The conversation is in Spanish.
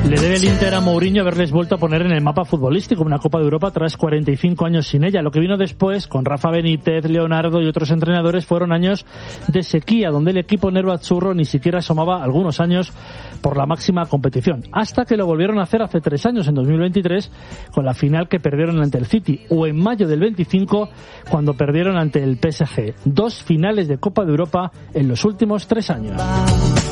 Le debe el Inter a Mourinho haberles vuelto a poner en el mapa futbolístico una Copa de Europa tras 45 años sin ella. Lo que vino después, con Rafa Benítez, Leonardo y otros entrenadores, fueron años de sequía, donde el equipo nervoazzurro ni siquiera asomaba algunos años por la máxima competición. Hasta que lo volvieron a hacer hace 3 años, en 2023, con la final que perdieron ante el City, o en mayo del 25, cuando perdieron ante el PSG. 2 finales de Copa de Europa en los últimos 3 años.